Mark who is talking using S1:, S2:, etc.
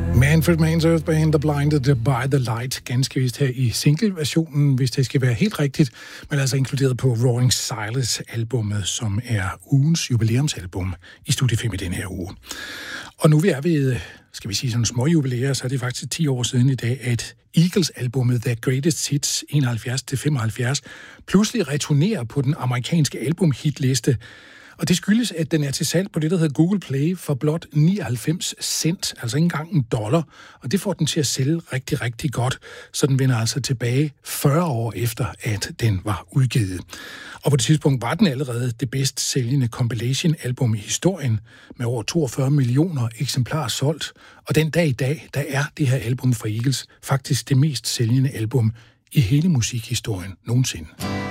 S1: Manfred Mann's Earth Band, The Blinded by the Light, ganske vist her i single-versionen, hvis det skal være helt rigtigt, men altså inkluderet på Roaring Silence-albummet, som er ugens jubilæumsalbum i Studie 5 i den her uge. Og nu vi er ved, skal vi sige sådan små jubilæer, så er det faktisk 10 år siden i dag, at Eagles-albummet The Greatest Hits 71-75 pludselig returnerer på den amerikanske albumhitliste. Og det skyldes, at den er til salg på det, der hedder Google Play for blot 99 cent, altså ikke engang $1. Og det får den til at sælge rigtig, rigtig godt. Så den vender altså tilbage 40 år efter, at den var udgivet. Og på det tidspunkt var den allerede det bedst sælgende compilation-album i historien, med over 42 millioner eksemplarer solgt. Og den dag i dag, der er det her album fra Eagles faktisk det mest sælgende album i hele musikhistorien nogensinde.